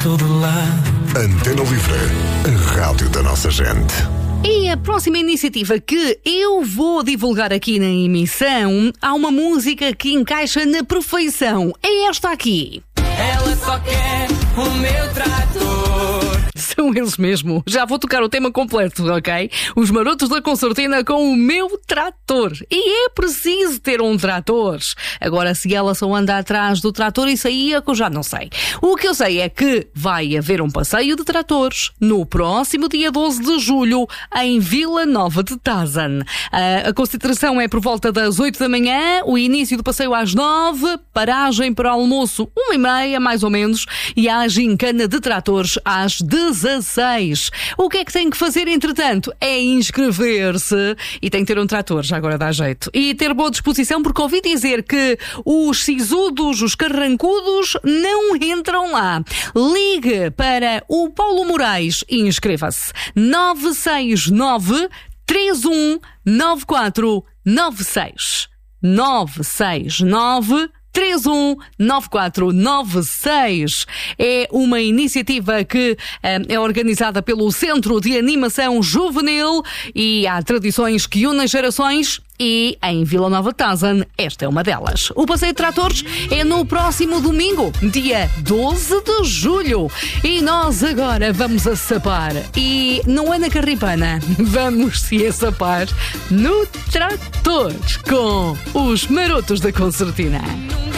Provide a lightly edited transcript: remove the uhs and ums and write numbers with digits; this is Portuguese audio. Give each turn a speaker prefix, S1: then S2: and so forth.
S1: todo lado.
S2: Antena Livre, a rádio da nossa gente.
S3: E a próxima iniciativa que eu vou divulgar aqui na emissão, há uma música que encaixa na perfeição. É esta aqui.
S1: Ela só quer o meu trator.
S3: São eles mesmo. Já vou tocar o tema completo, ok? Os Marotos da Concertina com o meu trator. E é preciso ter um trator. Agora, se ela só anda atrás do trator, isso aí é que eu já não sei. O que eu sei é que vai haver um passeio de tratores no próximo dia 12 de julho em Vila Nova de Tazan. A concentração é por volta das 8 da manhã, o início do passeio às 9, paragem para almoço 1h30, mais ou menos, e a gincana de tratores às 16. O que é que tem que fazer, entretanto? É inscrever-se e tem que ter um trator, já agora dá jeito. E ter boa disposição, porque ouvi dizer que os sisudos, os carrancudos, não entram lá. Ligue para o Paulo Moraes e inscreva-se. 969 319496. 969 319496. É uma iniciativa que é organizada pelo Centro de Animação Juvenil e há tradições que unem gerações e em Vila Nova de Tazan esta é uma delas. O passeio de tratores é no próximo domingo, dia 12 de julho. E nós agora vamos a sapar. E não é na Carripana, vamos se a sapar no trator com os Marotos da Concertina.